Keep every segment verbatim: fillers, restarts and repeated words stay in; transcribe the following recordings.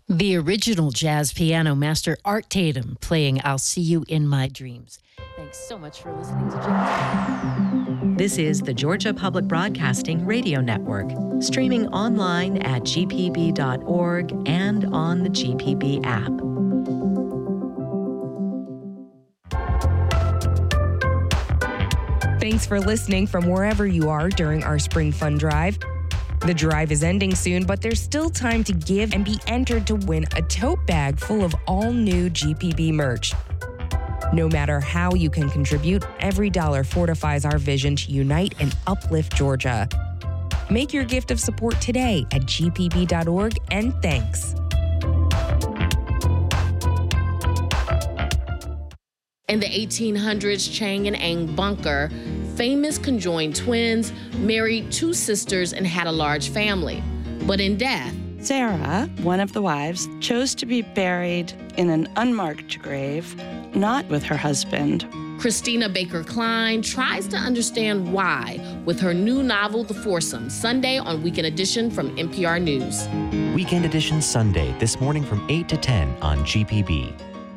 The original jazz piano master Art Tatum playing I'll See You in My Dreams. Thanks so much for listening to Jazz. This is the Georgia Public Broadcasting Radio Network, streaming online at g p b dot org and on the G P B app. Thanks for listening from wherever you are during our Spring Fun Drive. The drive is ending soon, but there's still time to give and be entered to win a tote bag full of all new G P B merch. No matter how you can contribute, every dollar fortifies our vision to unite and uplift Georgia. Make your gift of support today at g p b dot org, and thanks. In the eighteen hundreds, Chang and Eng Bunker, famous conjoined twins, married two sisters and had a large family. But in death, Sarah, one of the wives, chose to be buried in an unmarked grave, not with her husband. Christina Baker Klein tries to understand why with her new novel, The Foursome, Sunday on Weekend Edition from N P R News. Weekend Edition Sunday, this morning from eight to ten on G P B.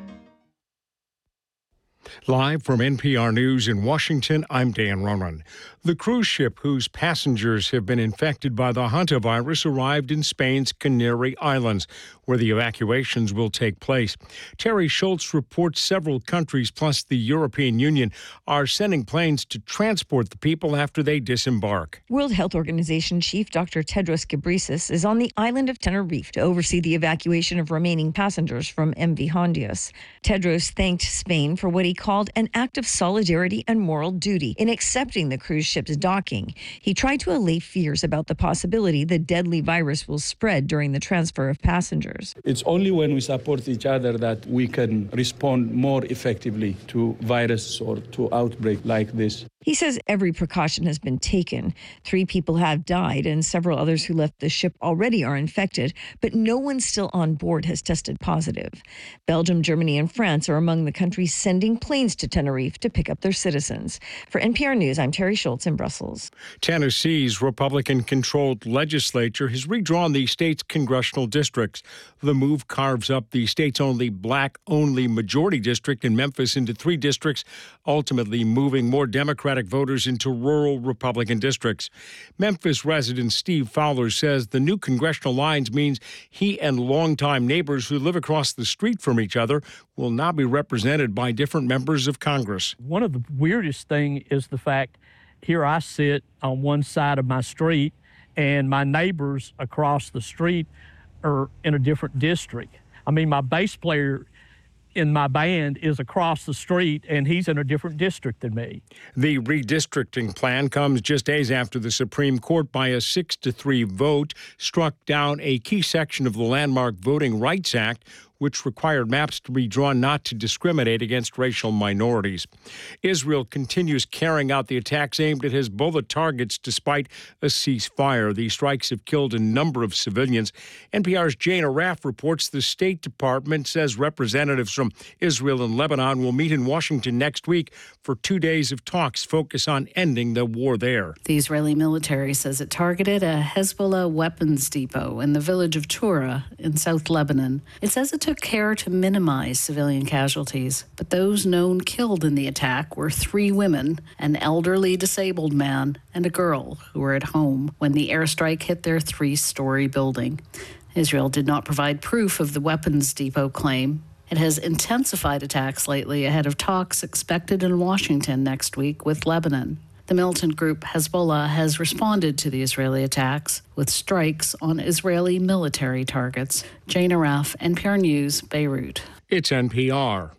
Live from N P R News in Washington, I'm Dan Ronan. The cruise ship whose passengers have been infected by the hantavirus arrived in Spain's Canary Islands, where the evacuations will take place. Terry Schultz reports several countries, plus the European Union, are sending planes to transport the people after they disembark. World Health Organization Chief Doctor Tedros Ghebreyesus is on the island of Tenerife to oversee the evacuation of remaining passengers from M V Hondias. Tedros thanked Spain for what he called an act of solidarity and moral duty in accepting the cruise ship's docking. He tried to allay fears about the possibility the deadly virus will spread during the transfer of passengers. It's only when we support each other that we can respond more effectively to virus or to outbreak like this. He says every precaution has been taken. Three people have died and several others who left the ship already are infected, but no one still on board has tested positive. Belgium, Germany, and France are among the countries sending planes to Tenerife to pick up their citizens. For N P R News, I'm Terry Schultz in Brussels. Tennessee's Republican-controlled legislature has redrawn the state's congressional districts. The move carves up the state's only black-only majority district in Memphis into three districts, ultimately moving more Democratic voters into rural Republican districts. Memphis resident Steve Fowler says the new congressional lines means he and longtime neighbors who live across the street from each other will now be represented by different members of Congress. One of the weirdest things is the fact here I sit on one side of my street and my neighbors across the street are in a different district. I mean, my bass player in my band is across the street, and he's in a different district than me. The redistricting plan comes just days after the Supreme Court, by a six to three vote, struck down a key section of the landmark Voting Rights Act, which required maps to be drawn not to discriminate against racial minorities. Israel continues carrying out the attacks aimed at Hezbollah targets despite a ceasefire. These strikes have killed a number of civilians. N P R's Jane Arraf reports the State Department says representatives from Israel and Lebanon will meet in Washington next week for two days of talks focused on ending the war there. The Israeli military says it targeted a Hezbollah weapons depot in the village of Tura in South Lebanon. It says it took care to minimize civilian casualties, but those known killed in the attack were three women, an elderly disabled man, and a girl who were at home when the airstrike hit their three-story building. Israel did not provide proof of the weapons depot claim. It has intensified attacks lately ahead of talks expected in Washington next week with Lebanon. The militant group Hezbollah has responded to the Israeli attacks with strikes on Israeli military targets. Jane Arraf, N P R News, Beirut. It's N P R.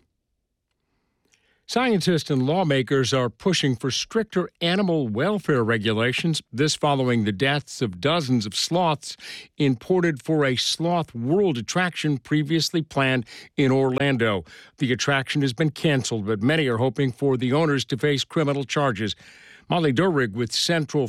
Scientists and lawmakers are pushing for stricter animal welfare regulations, this following the deaths of dozens of sloths imported for a Sloth World attraction previously planned in Orlando. The attraction has been canceled, but many are hoping for the owners to face criminal charges. Molly Durrig with Central